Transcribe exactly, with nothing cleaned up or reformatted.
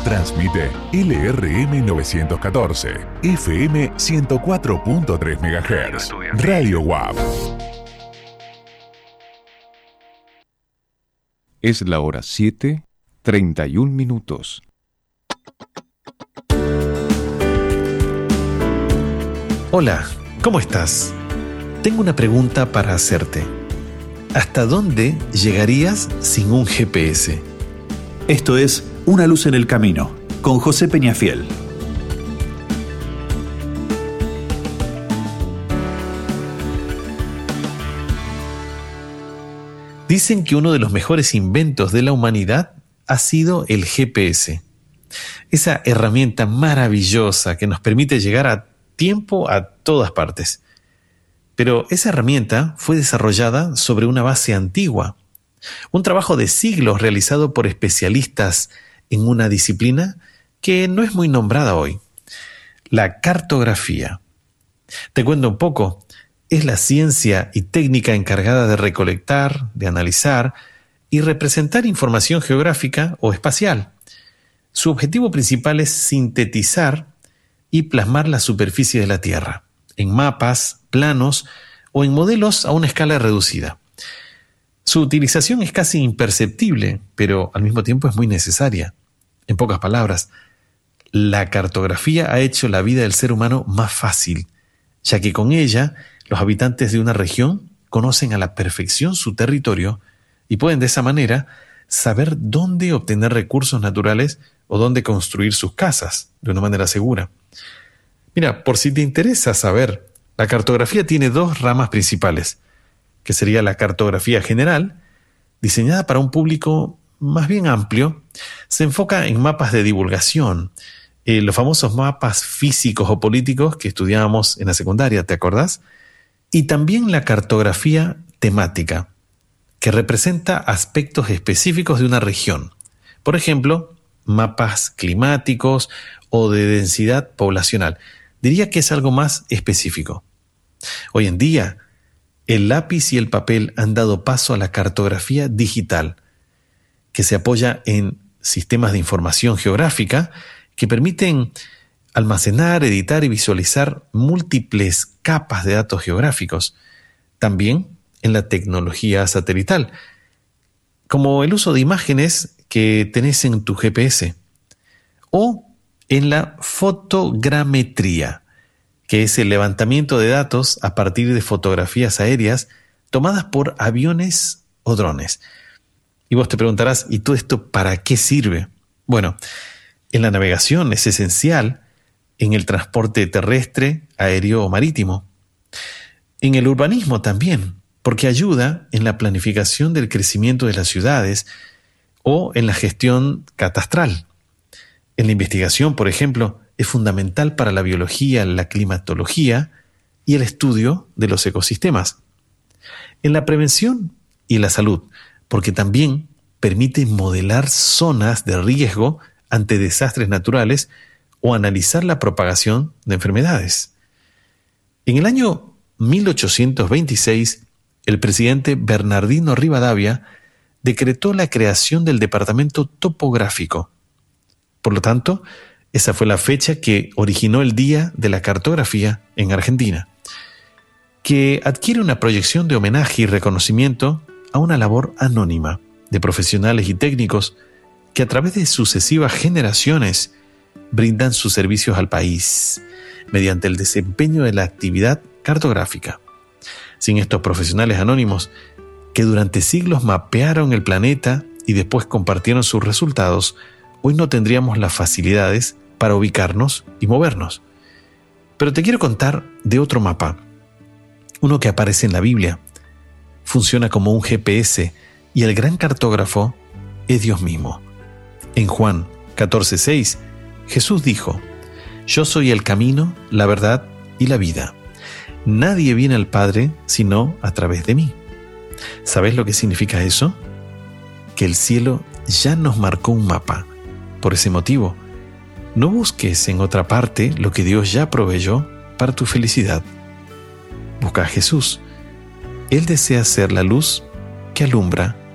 Transmite L R M novecientos catorce, F M ciento cuatro punto tres megahertz, Radio U A P. Es la hora siete, treinta y un minutos. Hola, ¿cómo estás? Tengo una pregunta para hacerte. ¿Hasta dónde llegarías sin un G P S? Esto es Una luz en el camino, con José Peñafiel. Dicen que uno de los mejores inventos de la humanidad ha sido el G P S. Esa herramienta maravillosa que nos permite llegar a tiempo a todas partes. Pero esa herramienta fue desarrollada sobre una base antigua. Un trabajo de siglos realizado por especialistas en una disciplina que no es muy nombrada hoy. La cartografía. Te cuento un poco. Es la ciencia y técnica encargada de recolectar, de analizar y representar información geográfica o espacial. Su objetivo principal es sintetizar y plasmar la superficie de la Tierra, en mapas, planos o en modelos a una escala reducida. Su utilización es casi imperceptible, pero al mismo tiempo es muy necesaria. En pocas palabras, la cartografía ha hecho la vida del ser humano más fácil, ya que con ella los habitantes de una región conocen a la perfección su territorio y pueden de esa manera saber dónde obtener recursos naturales o dónde construir sus casas de una manera segura. Mira, por si te interesa saber, la cartografía tiene dos ramas principales, que sería la cartografía general, diseñada para un público más bien amplio, se enfoca en mapas de divulgación, eh, los famosos mapas físicos o políticos que estudiábamos en la secundaria, ¿te acordás? Y también la cartografía temática, que representa aspectos específicos de una región. Por ejemplo, mapas climáticos o de densidad poblacional. Diría que es algo más específico. Hoy en día, el lápiz y el papel han dado paso a la cartografía digital, que se apoya en sistemas de información geográfica que permiten almacenar, editar y visualizar múltiples capas de datos geográficos. También en la tecnología satelital, como el uso de imágenes que tenés en tu G P S, o en la fotogrametría, que es el levantamiento de datos a partir de fotografías aéreas tomadas por aviones o drones. Y vos te preguntarás, ¿y todo esto para qué sirve? Bueno, en la navegación es esencial, en el transporte terrestre, aéreo o marítimo. En el urbanismo también, porque ayuda en la planificación del crecimiento de las ciudades o en la gestión catastral. En la investigación, por ejemplo, es fundamental para la biología, la climatología y el estudio de los ecosistemas. En la prevención y la salud, porque también permite modelar zonas de riesgo ante desastres naturales o analizar la propagación de enfermedades. En el año mil ochocientos veintiséis, el presidente Bernardino Rivadavia decretó la creación del Departamento Topográfico. Por lo tanto, esa fue la fecha que originó el Día de la Cartografía en Argentina, que adquiere una proyección de homenaje y reconocimiento a una labor anónima de profesionales y técnicos que a través de sucesivas generaciones brindan sus servicios al país mediante el desempeño de la actividad cartográfica. Sin estos profesionales anónimos que durante siglos mapearon el planeta y después compartieron sus resultados, hoy no tendríamos las facilidades para ubicarnos y movernos. Pero te quiero contar de otro mapa, uno que aparece en la Biblia. Funciona como un G P S y el gran cartógrafo es Dios mismo. En Juan catorce seis, Jesús dijo: Yo soy el camino, la verdad y la vida. Nadie viene al Padre sino a través de mí. ¿Sabes lo que significa eso? Que el cielo ya nos marcó un mapa. Por ese motivo, no busques en otra parte lo que Dios ya proveyó para tu felicidad. Busca a Jesús. Él desea ser la luz que alumbra